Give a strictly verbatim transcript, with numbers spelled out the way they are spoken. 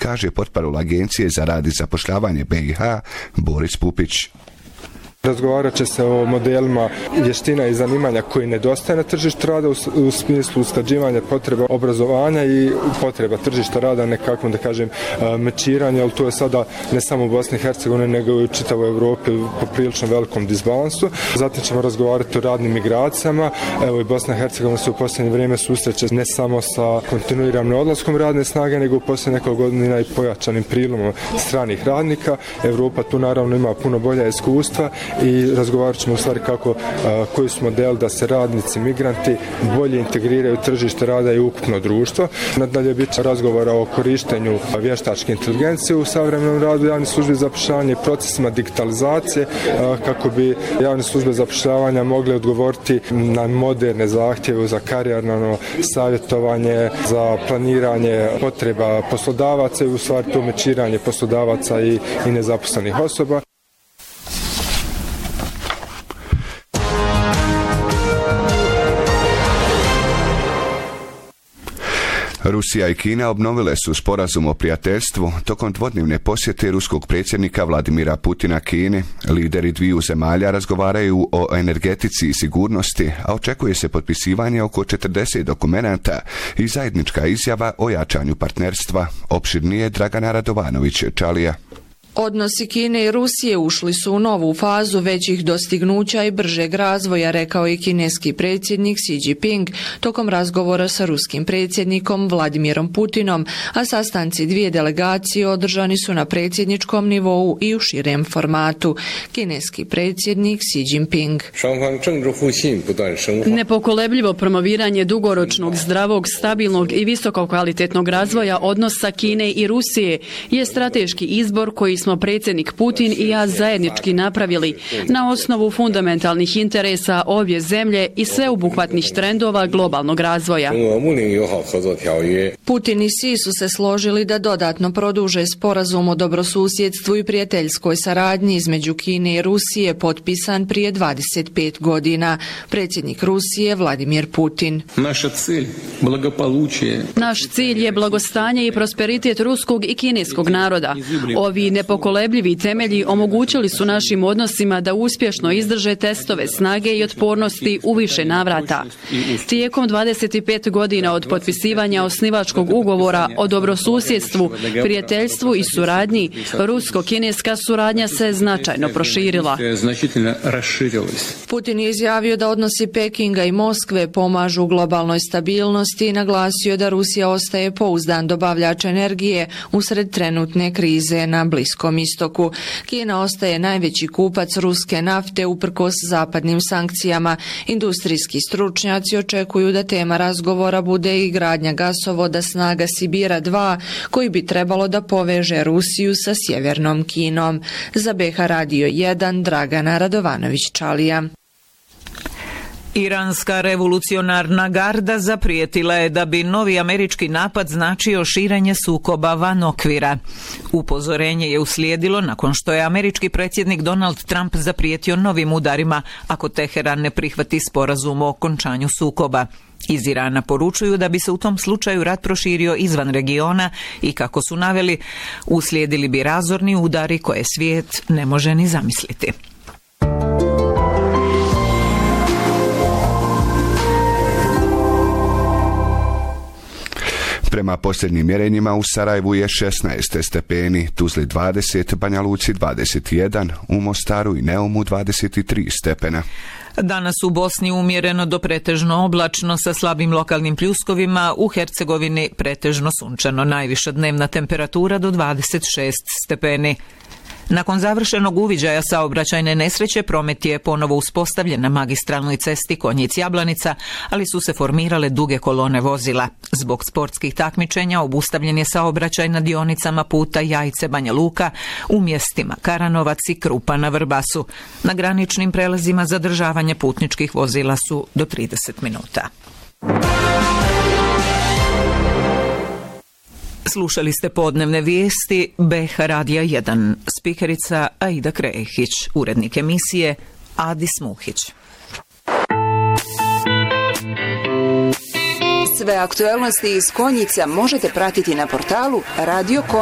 kaže portparol Agencije za rad i zapošljavanje B i H Boris Pupić. Razgovarat će se o modelima vještina i zanimanja koji nedostaje na tržištu rada u, u smislu usklađivanja potreba obrazovanja i potreba tržišta rada, nekakvom da kažem mečiranje, ali to je sada ne samo u Bosni i Hercegovini nego i u čitavoj Evropi po prilično velikom disbalansu. Zatim ćemo razgovarati o radnim migracijama. Evo i Bosna i Hercegovina se u posljednje vrijeme susreće ne samo sa kontinuiranim odlaskom radne snage, nego u posljednje nekoliko godina i pojačanim prilomom stranih radnika. Evropa tu naravno ima puno bolja iskustva i razgovarat ćemo u stvari kako, a, koji su model da se radnici, migranti bolje integriraju tržište rada i ukupno društvo. Nadalje bit će razgovora o korištenju vještačke inteligencije u savremenom radu javne službe zapošljavanja i procesima digitalizacije a, kako bi javne službe zapošljavanja mogle odgovoriti na moderne zahtjeve za karijerno savjetovanje, za planiranje potreba poslodavaca i u stvari to mečiranje poslodavaca i, i nezaposlenih osoba. Rusija i Kina obnovile su sporazum o prijateljstvu tokom dvodnevne posjete ruskog predsjednika Vladimira Putina Kini. Lideri dviju zemalja razgovaraju o energetici i sigurnosti, a očekuje se potpisivanje oko četrdeset dokumenata i zajednička izjava o jačanju partnerstva. Opširnije Dragana Radovanović-Čalija. Odnosi Kine i Rusije ušli su u novu fazu većih dostignuća i bržeg razvoja, rekao je kineski predsjednik Xi Jinping tokom razgovora sa ruskim predsjednikom Vladimirom Putinom, a sastanci dvije delegacije održani su na predsjedničkom nivou i u širem formatu. Kineski predsjednik Xi Jinping. Nepokolebljivo promoviranje dugoročnog, zdravog, stabilnog i visoko kvalitetnog razvoja odnosa Kine i Rusije je strateški izbor koji smo predsjednik Putin i ja zajednički napravili na osnovu fundamentalnih interesa obje zemlje i sveobuhvatnih trendova globalnog razvoja. Putin i Xi su se složili da dodatno produže sporazum o dobrosusjedstvu i prijateljskoj saradnji između Kine i Rusije potpisan prije dvadeset pet godina. Predsjednik Rusije Vladimir Putin. Naš cilj je blagostanje i prosperitet ruskog i kineskog naroda. Ovi nepokolebljivi temelji omogućili su našim odnosima da uspješno izdrže testove snage i otpornosti u više navrata. Tijekom dvadeset pet godina od potpisivanja osnivačkog ugovora o dobrosusjedstvu, prijateljstvu i suradnji, rusko-kineska suradnja se značajno proširila. Putin je izjavio da odnosi Pekinga i Moskve pomažu globalnoj stabilnosti i naglasio da Rusija ostaje pouzdan dobavljač energije usred trenutne krize na Bliskom istoku. Kina ostaje najveći kupac ruske nafte uprkos zapadnim sankcijama. Industrijski stručnjaci očekuju da tema razgovora bude i gradnja gasovoda Snaga Sibira dva, koji bi trebalo da poveže Rusiju sa sjevernom Kinom. Za B H Radio jedan Dragana Radovanović-Čalija. Iranska revolucionarna garda zaprijetila je da bi novi američki napad značio širenje sukoba van okvira. Upozorenje je uslijedilo nakon što je američki predsjednik Donald Trump zaprijetio novim udarima ako Teheran ne prihvati sporazum o okončanju sukoba. Iz Irana poručuju da bi se u tom slučaju rat proširio izvan regiona i, kako su naveli, uslijedili bi razorni udari koje svijet ne može ni zamisliti. Prema posljednjim mjerenjima u Sarajevu je šesnaest stepeni, Tuzli dvadeset, Banja Luci dvadeset jedan, u Mostaru i Neumu dvadeset tri stepena. Danas u Bosni umjereno do pretežno oblačno sa slabim lokalnim pljuskovima, u Hercegovini pretežno sunčano, najviša dnevna temperatura do dvadeset šest stepeni. Nakon završenog uviđaja saobraćajne nesreće, promet je ponovo uspostavljen na magistralnoj cesti Konjic-Jablanica, ali su se formirale duge kolone vozila. Zbog sportskih takmičenja obustavljen je saobraćaj na dionicama puta Jajce-Banja Luka u mjestima Karanovac i Krupa na Vrbasu. Na graničnim prelazima zadržavanje putničkih vozila su do trideset minuta. Slušali ste podnevne vijesti B H Radija jedan. Spikerica Aida Krehić, urednik emisije Adis Muhić. Sve aktuelnosti iz Konjica možete pratiti na portalu radio